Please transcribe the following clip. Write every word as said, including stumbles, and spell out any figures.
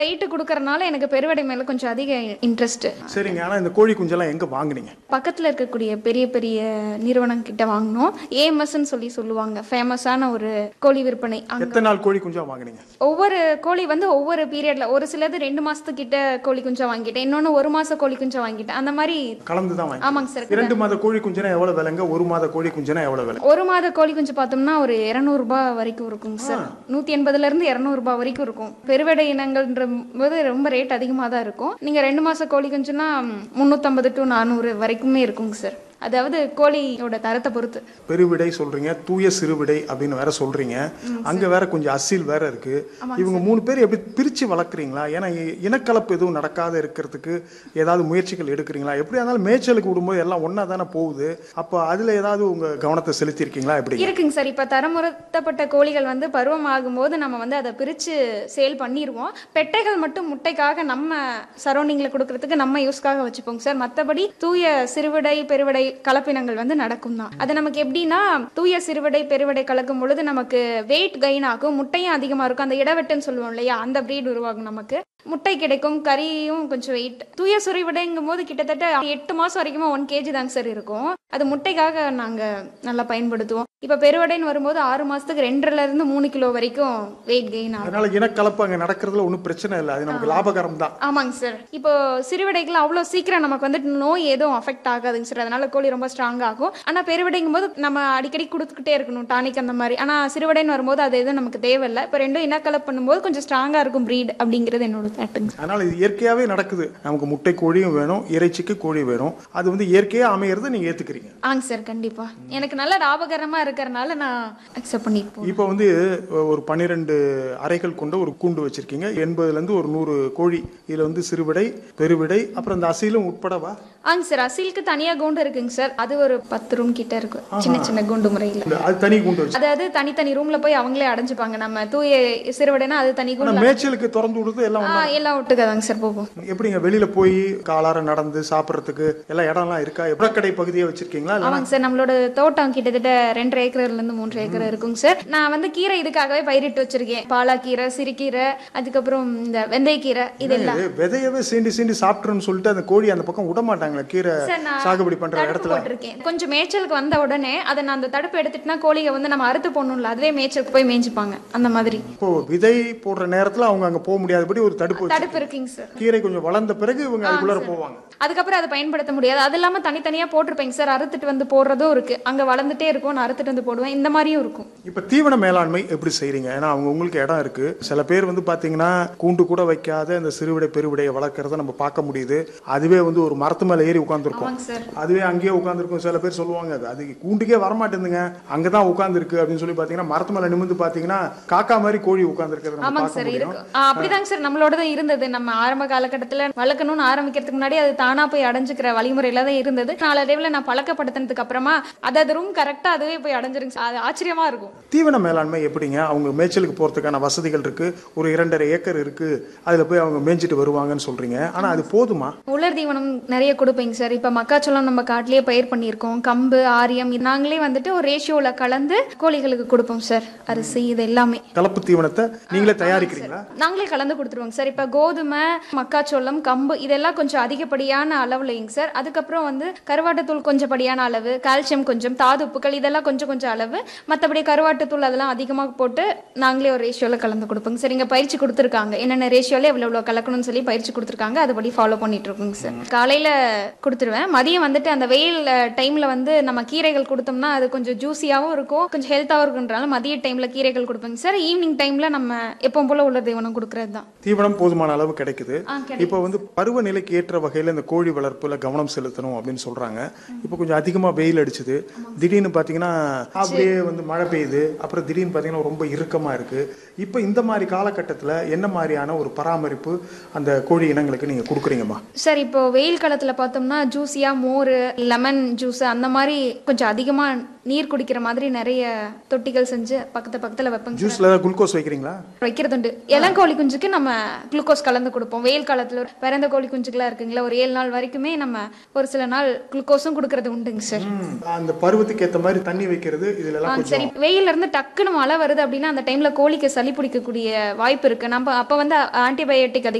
Wait குடுக்கறனால எனக்கு பெருவடை மேல கொஞ்சம் அதிக இன்ட்ரெஸ்ட். சரிங்க. ஆனா இந்த கோழி குஞ்செல்லாம் எங்க வாங்குனீங்க? பக்கத்துல இருக்கக்கூடிய பெரிய பெரிய நிறுவனம் கிட்ட வாங்கினோம். ஏஎம்எஸ்ன்னு சொல்லி சொல்லுவாங்க, ஃபேமஸான ஒரு கோழி விற்பனை. எத்தனை நாள் கோழி குஞ்சா வாங்குனீங்க? ஒவ்வொரு கோழி வந்து ஒவ்வொரு பீரியட்ல, ஒரு சிலது ரெண்டு மாசத்துக்கிட்ட கோழி குஞ்சா வாங்கிட்டேன், இன்னொன்னு ஒரு மாச கோழி குஞ்சா வாங்கிட்டேன். அந்த மாதிரி கலந்து தான் வாங்கி. ஆமாங்க சார். இரண்டு மாத கோழி குஞ்சுனா எவ்வளவு விலைங்க? ஒரு மாத கோழி குஞ்சுனா எவ்வளவு விலை? ஒரு மாத கோழி குஞ்சு பார்த்தோம்னா ஒரு இருநூறு ரூபாய் வரைக்கும் இருக்குங்க சார். நூத்தி எண்பதுல இருந்து இருநூறு ரூபாய் வரைக்கும் இருக்கும். பெருவடை இனங்கள்ன்ற போது ரொம்ப ரேட் அதிகமாக தான் இருக்கும். நீங்க ரெண்டு மாச கோழி குஞ்சுனா முன்னூத்தம்பது டு நானூறு வரைக்குமே இருக்குங்க சார். அதாவது கோழியோட தரத்தை பொறுத்து. பெருவிடை சொல்றீங்க, தூய சிறுவிடை அப்படின்னு வேற சொல்றீங்க. அங்க வேற கொஞ்சம் அசில் வேற இருக்கு. இவங்க மூணு பேர் எப்படி பிரிச்சு வளர்க்குறீங்களா? ஏன்னா இனக்கலப்பு எதுவும் நடக்காத இருக்கிறதுக்கு ஏதாவது முயற்சிகள் எடுக்கிறீங்களா? எப்படி இருந்தாலும் மேய்ச்சலுக்கு விடும்போது எல்லாம் ஒன்னா தானே போகுது. அப்போ அதுல ஏதாவது உங்க கவனத்தை செலுத்தி இருக்கீங்களா? எப்படி இருக்குங்க சார். இப்ப தரமுறுத்தப்பட்ட கோழிகள் வந்து பருவம் ஆகும்போது நம்ம வந்து அதை பிரிச்சு சேல் பண்ணிடுவோம். பெட்டைகள் மட்டும் முட்டைக்காக நம்ம சரௌண்டிங்ல கொடுக்கறதுக்கு நம்ம யூஸ்க்காக வச்சுப்போங்க சார். மற்றபடி தூய சிறுவிடை பெருவிடை கலப்பினங்கள் வந்து நடக்கும் தான். அது நமக்கு எப்படின்னா, தூய சிறுவிடை பெருவிடை கலக்கும் பொழுது நமக்கு வெயிட் கெயின் ஆகும், முட்டையும் அதிகமா இருக்கும். அந்த இடவெட்டுன்னு சொல்லுவோம் இல்லையா, அந்த பிரீட் உருவாகும். நமக்கு முட்டை கிடைக்கும், கறியும் கொஞ்சம் வெயிட். தூய சிறுவிடைங்கும் போது கிட்டத்தட்ட எட்டு மாசம் வரைக்குமே ஒன் கேஜி தாங்க சார் இருக்கும். அது முட்டைக்காக நாங்க நல்லா பயன்படுத்துவோம். இப்ப பெருவடைன்னு வரும்போது ஆறு மாசத்துக்கு ரெண்டரைல இருந்து மூணு கிலோ வரைக்கும் வெயிட் கெயின் ஆகும். அதனால இனக்கலப்பு அங்க நடக்கிறதுல ஒன்றும் பிரச்சனை இல்லை, அது நமக்கு லாபகரம் தான். ஆமாங்க சார். இப்போ சிறுவிடைக்குலாம் அவ்வளோ சீக்கிரம் நமக்கு வந்து நோய் எதுவும் அஃபெக்ட் ஆகாதுங்க சார். அதனால கோழி ரொம்ப ஸ்ட்ராங் ஆகும். ஆனா பெருவிடைங்கும் போது நம்ம அடிக்கடி கொடுத்துக்கிட்டே இருக்கணும் டானிக் அந்த மாதிரி. ஆனா சிறுவிடைன்னு வரும்போது அது எதுவும் நமக்கு தேவையில்லை. இப்போ ரெண்டும் இனக்கலப்பு பண்ணும்போது கொஞ்சம் ஸ்ட்ராங்கா இருக்கும் பிரீட் அப்படிங்கிறது என்னோட தாட்டுங்க. அதனால இது இயற்கையாவே நடக்குது. நமக்கு முட்டை கோழியும் வேணும், இறைச்சிக்கு கோழி வேணும். அது வந்து இயற்கையா அமையறது நீங்க ஏத்துக்கிறீங்க. ஆங்க சார், கண்டிப்பா. எனக்கு நல்ல லாபகரமா இருக்கறனால நான் அக்செப்ட் பண்ணிப்போம். இப்போ வந்து ஒரு பன்னிரண்டு அறைகள் கொண்ட ஒரு கூண்டு வச்சிருக்கீங்க. எண்பதுல இருந்து ஒரு நூறு கோழி. இதுல வந்து சிறுவிடை பெருவிடை அப்புறம் இந்த அசீலும் உட்படவா? ஆங்க சார். அசீலுக்கு தனியா கூண்டு இருக்குங்க சார். அது ஒரு பத்து ரூம் கிட்ட இருக்கு, சின்ன சின்ன கூண்டு முறையில. அது தனி கூண்டு வச்சு, அதாவது தனித்தனி ரூம்ல போய் அவங்களே அடைஞ்சுப்பாங்க. நம்ம தூய சிறுவிடைனா அது தனி கூண்டு. மேய்ச்சலுக்கு திறந்து விடுறது எல்லாம் எல்லாம் ஒட்டுக்காதாங்க சார் போகும். எப்படிங்க வெளியில போய் காலார நடந்து சாப்பிடறதுக்கு எல்லாம் இடம்லாம் இருக்கா? புறக்கடை பகுதியை வச்சிருக்கீங்களா? ஆமாங்க சார். நம்மளோட தோட்டம் கிட்டத்தட்ட ரெண்டரை ஏக்கர்ல இருந்து மூன்று ஏக்கர் இருக்குங்க சார். நான் வந்து கீரை இதுக்காகவே பயிரிட்டு வச்சிருக்கேன். பாலாக்கீரை, சிறுகீரை, அதுக்கப்புறம் இந்த வெந்தயக்கீரை, இதெல்லாம். விதையவே சீண்டி சீண்டி சாப்பிட்டுன்னு சொல்லிட்டு அந்த கோழி அந்த பக்கம் விட மாட்டாங்களா கீரை சாகுபடி பண்ற இடத்துல? கொஞ்சம் மேய்ச்சலுக்கு வந்த உடனே அதை நான் அந்த தடுப்பு எடுத்துட்டுனா கோழியை வந்து நம்ம அறுத்து போடணும்ல, அதுவே மேய்ச்சலுக்கு போய் மேய்ஞ்சிப்பாங்க அந்த மாதிரி. இப்போ விதை போடுற நேரத்துல அவங்க அங்க போக முடியாதபடி ஒரு தடுப்பு தடுப்பு இருக்குங்க சார். கீரை கொஞ்சம் வளர்ந்த பிறகு இவங்க அதுக்குள்ள போவாங்க. அதுக்கப்புறம் அதை பயன்படுத்த முடியாது. அது இல்லாம தனித்தனியா போட்டிருப்பேங்க சார். அறுத்துட்டு வந்து போடுறதும் இருக்கு. அங்க வளர்ந்துட்டே இருக்கும், நான் அறுத்துட்டு வந்து போடுவேன். இந்த மாதிரியும் இருக்கும். இப்ப தீவன மேலாண்மை எப்படி செய்றீங்க? ஏன்னா அவங்க உங்களுக்கு இடம் இருக்கு. சில பேர் வந்து பாத்தீங்கன்னா கூண்டு கூட வைக்காத இந்த சிறுவிடை பெருவிடையை வளர்க்கறத நம்ம பார்க்க முடியுது. அதுவே வந்து ஒரு மரத்து மேல ஏறி உட்கார்ந்துருக்கும், அதுவே அங்கேயே உட்கார்ந்துருக்கும். சில பேர் சொல்லுவாங்க அது கூண்டுக்கே வரமாட்டேங்குதுங்க, அங்கதான் உட்கார்ந்துருக்கு அப்படின்னு சொல்லி பாத்தீங்கன்னா மரத்து மேல நிமிந்து பாத்தீங்கன்னா காக்கா மாதிரி கோழி உட்கார்ந்துருக்கிறது நம்ம பார்க்க முடியும். அப்படிதாங்க சார் நம்மளோட இருந்தது. நம்ம ஆரம்ப காலகட்டத்துல வளர்க்கணும்னு ஆரம்பிக்கிறதுக்கு முன்னாடி அது தானா போய் அடைஞ்சுக்கிற வழிமுறையில தான் இருந்தது. நாளடைவில் நான் பழக்கப்படுத்தினதுக்கு அப்புறமா அதாவது ரூம் கரெக்டா அதுவே போய் அடைஞ்சிருங்க. அது ஆச்சரியமா இருக்கும். தீவன மேலாண்மை எப்படிங்க? அவங்க மேய்ச்சலுக்கு போறதுக்கான வசதிகள் இருக்கு, ஒரு இரண்டரை ஏக்கர் இருக்கு, அதுல போய் அவங்க மேய்ஞ்சிட்டு வருவாங்கன்னு சொல்றீங்க. ஆனா அது போதுமா? உலர் தீவனம் நிறைய கொடுப்பீங்க சார். இப்ப மக்காச்சோளம் நம்ம காட்டிலேயே பயிர் பண்ணியிருக்கோம், கம்பு, ஆரியம் நாங்களே வந்துட்டு ஒரு ரேஷியோல கலந்து கோழிகளுக்கு கொடுப்போம் சார். அரிசி இது எல்லாமே கலப்பு தீவனத்தை நீங்களே தயாரிக்கிறீங்களா? நாங்களே கலந்து கொடுத்துருவோங்க சார். இப்ப கோதுமை, மக்காச்சோளம், கம்பு இதெல்லாம் கொஞ்சம் அதிகப்படியான அளவுலைங்க சார். அதுக்கப்புறம் வந்து கருவாட்டுத்தூள் கொஞ்சம் படியான அளவு, கால்சியம் கொஞ்சம், தாது உப்புக்கள் இதெல்லாம் கொஞ்சம் கொஞ்சம் அளவு. மற்றபடி கருவாட்டுத்தூள் அதெல்லாம் அதிகமாக போட்டு நாங்களே ஒரு ரேஷியோல கலந்து கொடுப்போங்க சார். இங்க பயிற்சி கொடுத்துருக்காங்க, என்னென்ன ரேஷியோல எவ்வளவு எவ்வளவு கலக்கணும்னு சொல்லி பயிற்சி கொடுத்துருக்காங்க. அதுபடி ஃபாலோ பண்ணிட்டு இருக்கோங்க சார். காலையில கொடுத்துருவேன். மதியம் வந்துட்டு அந்த வெயில் டைம்ல வந்து நம்ம கீரைகள் கொடுத்தோம்னா அது கொஞ்சம் ஜூசியாவும் இருக்கும், கொஞ்சம் ஹெல்த்தாவும் இருக்குன்றனால மதிய டைம்ல கீரைகள் கொடுப்பேங்க சார். ஈவினிங் டைம்ல நம்ம எப்பவும் போல உள்ள தீவனம் கொடுக்கறது தான். தீவனம் போதுமான அளவு கிடைக்குது. இப்போ வந்து பருவநிலைக்கு ஏற்ற வகையில இந்த கோழி வளர்ப்புல கவனம் செலுத்தணும் அப்படின்னு சொல்றாங்க. இப்போ கொஞ்சம் அதிகமா வெயில் அடிச்சுது, திடீர்னு பாத்தீங்கன்னா அப்படியே வந்து மழை பெய்யுது, அப்புறம் திடீர்னு பாத்தீங்கன்னா ரொம்ப இறுக்கமா இருக்கு. இப்போ இந்த மாதிரி காலகட்டத்தில் என்ன மாதிரியான ஒரு பராமரிப்பு அந்த கோழி இனங்களுக்கு நீங்க கொடுக்குறீங்கம்மா? சார் இப்போ வெயில் காலத்துல பார்த்தோம்னா ஜூஸியா மோர், லெமன் ஜூஸ் அந்த மாதிரி கொஞ்சம் அதிகமா நீர் குடிக்கிற மாதிரி நிறைய தொட்டிகள் செஞ்சு பக்கத்து பக்கத்துல வைப்போம். ஜூஸ்ல குளுக்கோஸ் வைக்கிறீங்களா? வைக்கிறது உண்டு. இளங்கோழி குஞ்சுக்கு நம்ம குளுக்கோஸ் கலந்து கொடுப்போம். வெயில் காலத்துல பிறந்த கோழி குஞ்சுகளா இருக்குங்களா, ஒரு ஏழு நாள் வரைக்குமே நம்ம ஒரு சில நாள் குளுக்கோஸும் கொடுக்கறது உண்டுங்க சார். அந்த பருவத்துக்கு ஏற்ற மாதிரி தண்ணி வைக்கிறது இதுல எல்லாம். சரி, வெயில இருந்து டக்குன்னு மழை வருது அப்படின்னா அந்த டைம்ல கோழிக்கு சளி பிடிக்கக்கூடிய வாய்ப்பு இருக்கு. நம்ம அப்ப வந்து ஆன்டிபயோட்டிக்